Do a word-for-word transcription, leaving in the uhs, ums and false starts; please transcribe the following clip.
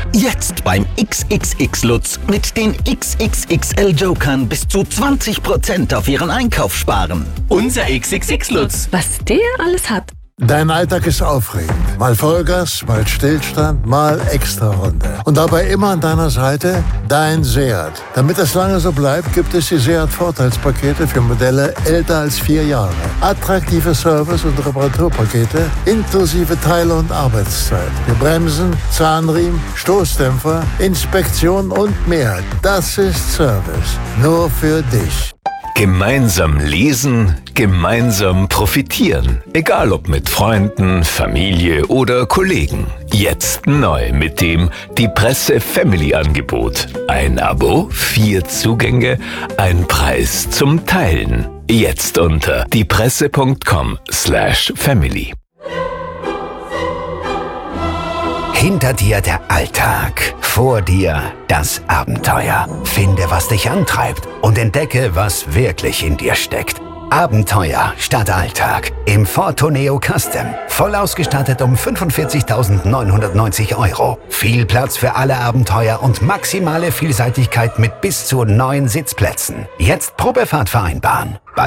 Jetzt beim X X X Lutz mit den X X X L Jokern bis zu zwanzig Prozent auf Ihren Einkauf sparen. Unser X X X Lutz. Was der alles hat. Dein Alltag ist aufregend. Mal Vollgas, mal Stillstand, mal Extrarunde. Und dabei immer an deiner Seite dein Seat. Damit das lange so bleibt, gibt es die Seat-Vorteilspakete für Modelle älter als vier Jahre. Attraktive Service- und Reparaturpakete inklusive Teile- und Arbeitszeit. Wir Bremsen, Zahnriemen, Stoßdämpfer, Inspektion und mehr. Das ist Service. Nur für dich. Gemeinsam lesen, gemeinsam profitieren. Egal ob mit Freunden, Familie oder Kollegen. Jetzt neu mit dem Die Presse Family Angebot. Ein Abo, vier Zugänge, ein Preis zum Teilen. Jetzt unter diepresse.com slash family. Hinter dir der Alltag, vor dir das Abenteuer. Finde, was dich antreibt und entdecke, was wirklich in dir steckt. Abenteuer statt Alltag im Ford Tourneo Custom. Voll ausgestattet um fünfundvierzigtausendneunhundertneunzig Euro. Viel Platz für alle Abenteuer und maximale Vielseitigkeit mit bis zu neun Sitzplätzen. Jetzt Probefahrt vereinbaren. Bei